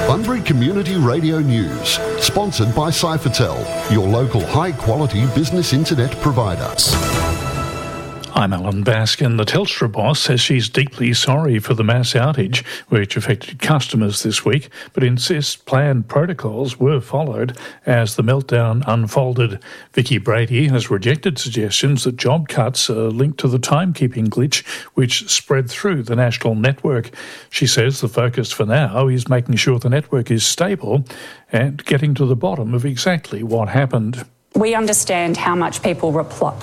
Bunbury Community Radio News, sponsored by Cyphertel, your local high-quality business internet provider. I'm Alan Baskin. The Telstra boss says she's deeply sorry for the mass outage which affected customers this week, but insists planned protocols were followed as the meltdown unfolded. Vicky Brady has rejected suggestions that job cuts are linked to the timekeeping glitch which spread through the national network. She says the focus for now is making sure the network is stable and getting to the bottom of exactly what happened. We understand how much people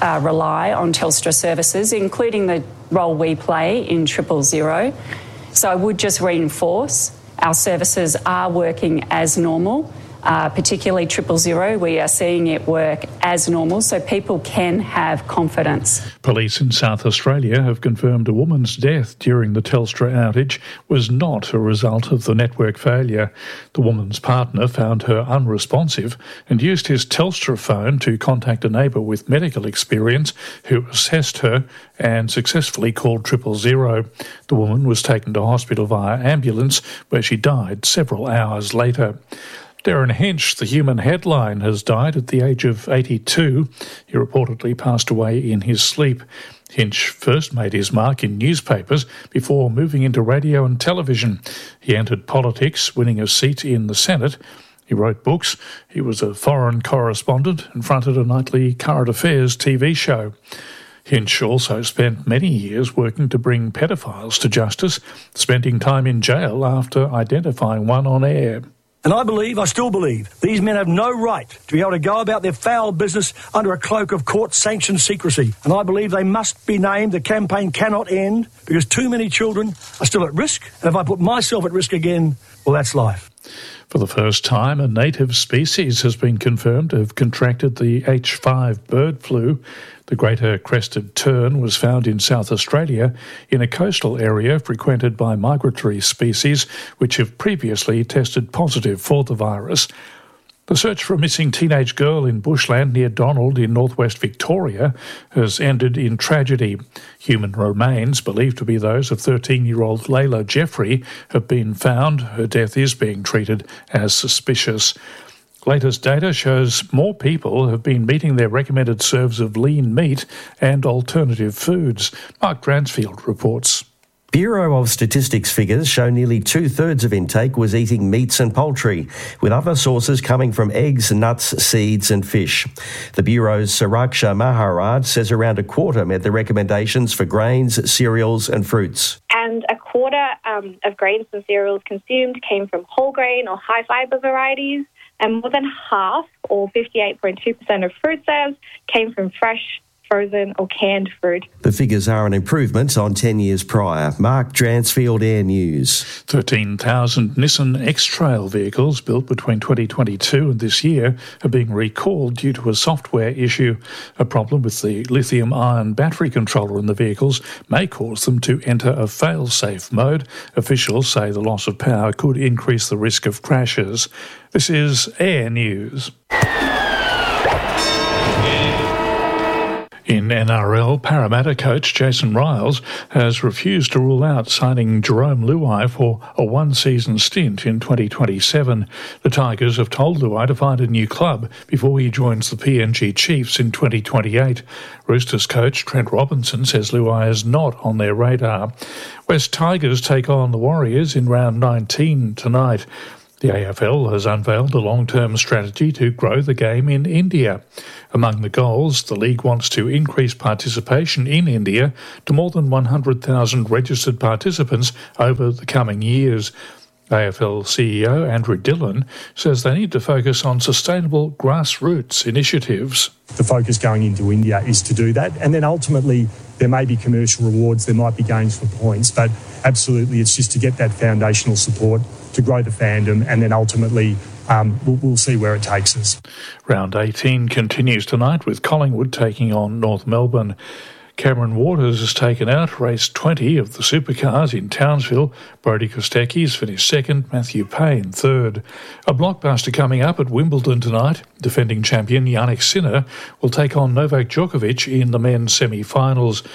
rely on Telstra services, including the role we play in 000. So I would just reinforce our services are working as normal, particularly 000. We are seeing it work as normal, so people can have confidence. Police in South Australia have confirmed a woman's death during the Telstra outage was not a result of the network failure. The woman's partner found her unresponsive and used his Telstra phone to contact a neighbour with medical experience who assessed her and successfully called 000. The woman was taken to hospital via ambulance, where she died several hours later. Darren Hench, the human headline, has died at the age of 82. He reportedly passed away in his sleep. Hench first made his mark in newspapers before moving into radio and television. He entered politics, winning a seat in the Senate. He wrote books. He was a foreign correspondent and fronted a nightly current affairs TV show. Hench also spent many years working to bring pedophiles to justice, spending time in jail after identifying one on air. And I still believe, these men have no right to be able to go about their foul business under a cloak of court-sanctioned secrecy. And I believe they must be named. The campaign cannot end because too many children are still at risk. And if I put myself at risk again, well, that's life. For the first time, a native species has been confirmed to have contracted the H5 bird flu. The greater crested tern was found in South Australia in a coastal area frequented by migratory species which have previously tested positive for the virus. The search for a missing teenage girl in bushland near Donald in northwest Victoria has ended in tragedy. Human remains, believed to be those of 13-year-old Layla Jeffrey, have been found. Her death is being treated as suspicious. Latest data shows more people have been meeting their recommended serves of lean meat and alternative foods. Mark Dransfield reports. Bureau of Statistics figures show nearly two-thirds of intake was eating meats and poultry, with other sources coming from eggs, nuts, seeds and fish. The Bureau's Saraksha Maharaj says around a quarter met the recommendations for grains, cereals and fruits. And a quarter of grains and cereals consumed came from whole grain or high fibre varieties, and more than half, or 58.2% of fruit serves, came from fresh, frozen or canned fruit. The figures are an improvement on 10 years prior. Mark Dransfield, Air News. 13,000 Nissan X-Trail vehicles built between 2022 and this year are being recalled due to a software issue. A problem with the lithium-ion battery controller in the vehicles may cause them to enter a fail-safe mode. Officials say the loss of power could increase the risk of crashes. This is Air News. In NRL, Parramatta coach Jason Riles has refused to rule out signing Jerome Luai for a one-season stint in 2027. The Tigers have told Luai to find a new club before he joins the PNG Chiefs in 2028. Roosters coach Trent Robinson says Luai is not on their radar. West Tigers take on the Warriors in round 19 tonight. The AFL has unveiled a long-term strategy to grow the game in India. Among the goals, the league wants to increase participation in India to more than 100,000 registered participants over the coming years. AFL CEO Andrew Dillon says they need to focus on sustainable grassroots initiatives. The focus going into India is to do that, and then ultimately there may be commercial rewards, there might be gains for points, but absolutely it's just to get that foundational support to grow the fandom, and then ultimately we'll see where it takes us. Round 18 continues tonight with Collingwood taking on North Melbourne. Cameron Waters has taken out race 20 of the supercars in Townsville. Brodie Kostecki's finished second, Matthew Payne third. A blockbuster coming up at Wimbledon tonight. Defending champion Jannik Sinner will take on Novak Djokovic in the men's semi-finals.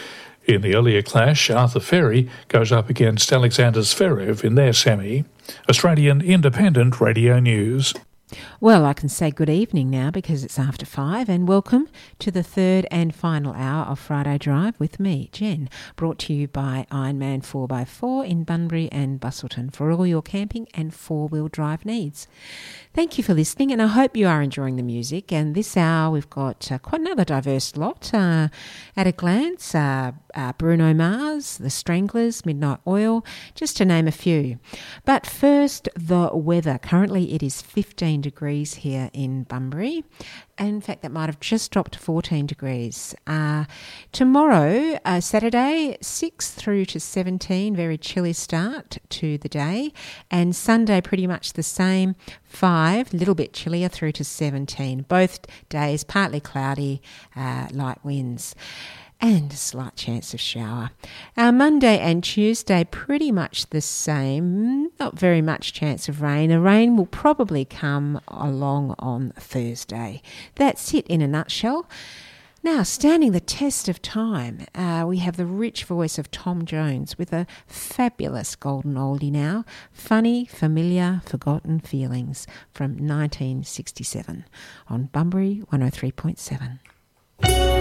In the earlier clash, Arthur Ferry goes up against Alexander Zverev in their semi. Australian Independent Radio News. Well, I can say good evening now because it's after 5, and welcome to the third and final hour of Friday Drive with me, Jen, brought to you by Ironman 4x4 in Bunbury and Busselton for all your camping and four-wheel drive needs. Thank you for listening, and I hope you are enjoying the music. And this hour we've got quite another diverse lot. At a glance, Bruno Mars, The Stranglers, Midnight Oil, just to name a few. But first, the weather. Currently it is 15 degrees here in Bunbury. In fact, that might have just dropped to 14 degrees. Tomorrow, Saturday, 6 through to 17, very chilly start to the day. And Sunday, pretty much the same, 5, a little bit chillier through to 17. Both days, partly cloudy, light winds. And a slight chance of shower. Monday and Tuesday, pretty much the same. Not very much chance of rain. The rain will probably come along on Thursday. That's it in a nutshell. Now, standing the test of time, we have the rich voice of Tom Jones with a fabulous golden oldie now, Funny, Familiar, Forgotten Feelings from 1967 on Bunbury 103.7.